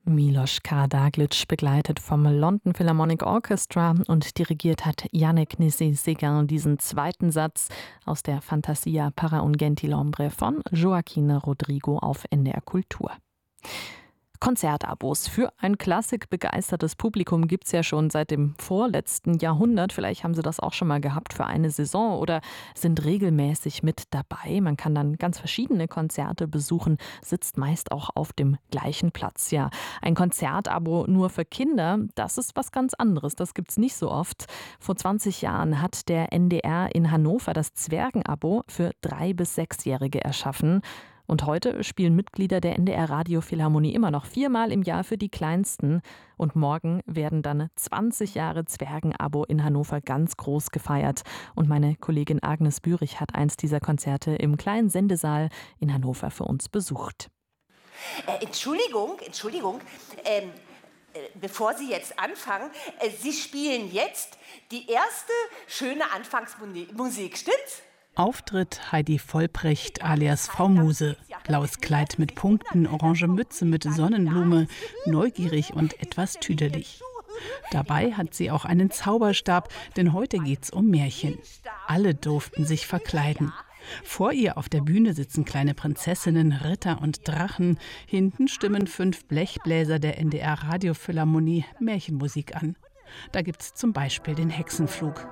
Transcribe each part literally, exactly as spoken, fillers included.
Miloš Karađagić, begleitet vom London Philharmonic Orchestra, und dirigiert hat Yannick Nézet-Séguin diesen zweiten Satz aus der Fantasia para un gentilhombre von Joaquín Rodrigo auf N D R Kultur. Konzertabos für ein klassikbegeistertes Publikum gibt es ja schon seit dem vorletzten Jahrhundert. Vielleicht haben Sie das auch schon mal gehabt für eine Saison oder sind regelmäßig mit dabei. Man kann dann ganz verschiedene Konzerte besuchen, sitzt meist auch auf dem gleichen Platz. Ja, ein Konzertabo nur für Kinder, das ist was ganz anderes. Das gibt es nicht so oft. Vor zwanzig Jahren hat der N D R in Hannover das Zwergenabo für drei- bis sechsjährige erschaffen. Und heute spielen Mitglieder der N D R Radiophilharmonie immer noch viermal im Jahr für die Kleinsten. Und morgen werden dann zwanzig Jahre Zwergenabo in Hannover ganz groß gefeiert. Und meine Kollegin Agnes Bürich hat eins dieser Konzerte im kleinen Sendesaal in Hannover für uns besucht. Äh, Entschuldigung, Entschuldigung, ähm, äh, bevor Sie jetzt anfangen, äh, Sie spielen jetzt die erste schöne Anfangsmusik, stimmt's? Auftritt Heidi Vollbrecht alias Frau Muse. Blaues Kleid mit Punkten, orange Mütze mit Sonnenblume, neugierig und etwas tüdelig. Dabei hat sie auch einen Zauberstab, denn heute geht's um Märchen. Alle durften sich verkleiden. Vor ihr auf der Bühne sitzen kleine Prinzessinnen, Ritter und Drachen. Hinten stimmen fünf Blechbläser der N D R Radiophilharmonie Märchenmusik an. Da gibt's zum Beispiel den Hexenflug.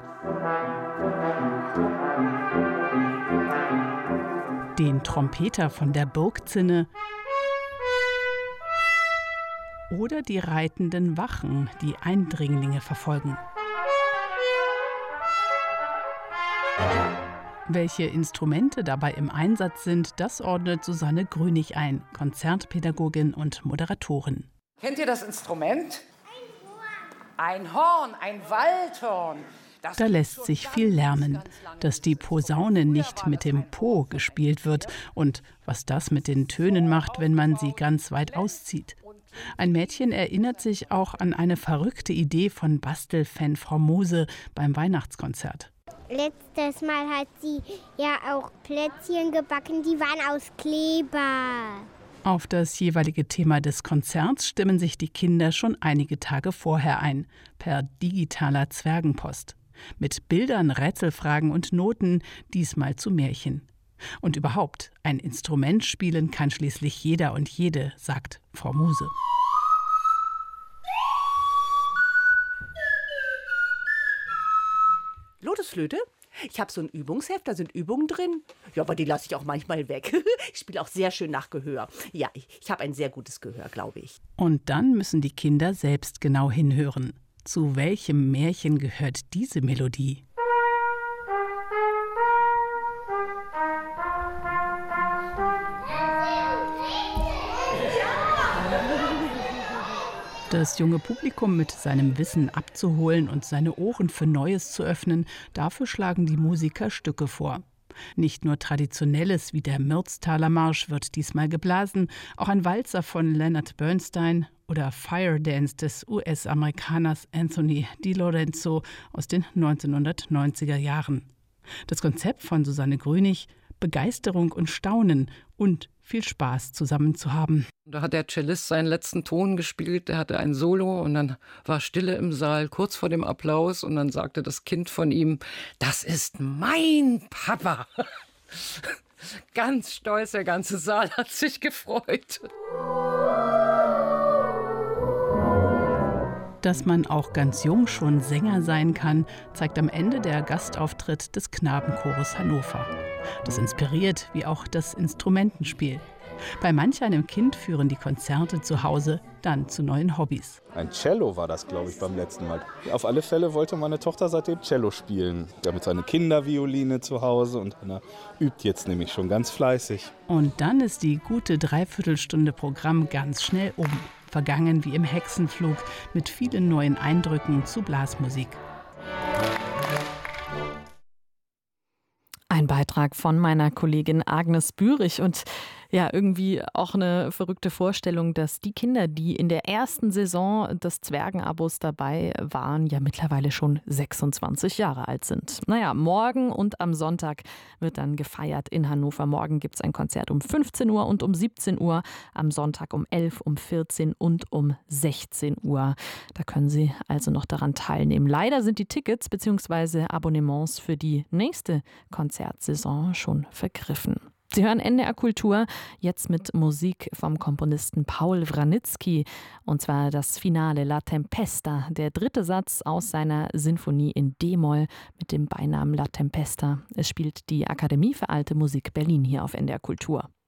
Den Trompeter von der Burgzinne oder die reitenden Wachen, die Eindringlinge verfolgen. Welche Instrumente dabei im Einsatz sind, das ordnet Susanne Grünig ein, Konzertpädagogin und Moderatorin. Kennt ihr das Instrument? Ein Horn, ein Waldhorn. Da lässt sich viel lernen, dass die Posaune nicht mit dem Po gespielt wird und was das mit den Tönen macht, wenn man sie ganz weit auszieht. Ein Mädchen erinnert sich auch an eine verrückte Idee von Bastelfan Frau Muse beim Weihnachtskonzert. Letztes Mal hat sie ja auch Plätzchen gebacken, die waren aus Kleber. Auf das jeweilige Thema des Konzerts stimmen sich die Kinder schon einige Tage vorher ein, per digitaler Zwergenpost. Mit Bildern, Rätselfragen und Noten, diesmal zu Märchen. Und überhaupt, ein Instrument spielen kann schließlich jeder und jede, sagt Frau Muse. Lotusflöte? Ich habe so ein Übungsheft, da sind Übungen drin. Ja, aber die lasse ich auch manchmal weg. Ich spiele auch sehr schön nach Gehör. Ja, ich, ich habe ein sehr gutes Gehör, glaube ich. Und dann müssen die Kinder selbst genau hinhören. Zu welchem Märchen gehört diese Melodie? Das junge Publikum mit seinem Wissen abzuholen und seine Ohren für Neues zu öffnen, dafür schlagen die Musiker Stücke vor. Nicht nur Traditionelles wie der Mürztaler Marsch wird diesmal geblasen, auch ein Walzer von Leonard Bernstein oder Fire Dance des U S-Amerikaners Anthony DiLorenzo aus den neunzehnhundertneunziger Jahren. Das Konzept von Susanne Grünig: Begeisterung und Staunen und viel Spaß zusammen zu haben. Da hat der Cellist seinen letzten Ton gespielt, der hatte ein Solo und dann war Stille im Saal, kurz vor dem Applaus, und dann sagte das Kind von ihm: Das ist mein Papa. Ganz stolz, der ganze Saal hat sich gefreut. Dass man auch ganz jung schon Sänger sein kann, zeigt am Ende der Gastauftritt des Knabenchores Hannover. Das inspiriert, wie auch das Instrumentenspiel. Bei manch einem Kind führen die Konzerte zu Hause dann zu neuen Hobbys. Ein Cello war das, glaube ich, beim letzten Mal. Auf alle Fälle wollte meine Tochter seitdem Cello spielen. Damit seine Kindervioline zu Hause und Anna übt jetzt nämlich schon ganz fleißig. Und dann ist die gute Dreiviertelstunde Programm ganz schnell um. Vergangen wie im Hexenflug mit vielen neuen Eindrücken zu Blasmusik. Ein Beitrag von meiner Kollegin Agnes Bürich. Und Ja, irgendwie auch eine verrückte Vorstellung, dass die Kinder, die in der ersten Saison des Zwergenabos dabei waren, ja mittlerweile schon sechsundzwanzig Jahre alt sind. Naja, morgen und am Sonntag wird dann gefeiert in Hannover. Morgen gibt es ein Konzert um fünfzehn Uhr und um siebzehn Uhr, am Sonntag um elf, um vierzehn und um sechzehn Uhr. Da können Sie also noch daran teilnehmen. Leider sind die Tickets bzw. Abonnements für die nächste Konzertsaison schon vergriffen. Sie hören N D R Kultur, jetzt mit Musik vom Komponisten Paul Wranitzky, und zwar das Finale La Tempesta, der dritte Satz aus seiner Sinfonie in D-Moll mit dem Beinamen La Tempesta. Es spielt die Akademie für Alte Musik Berlin hier auf N D R Kultur.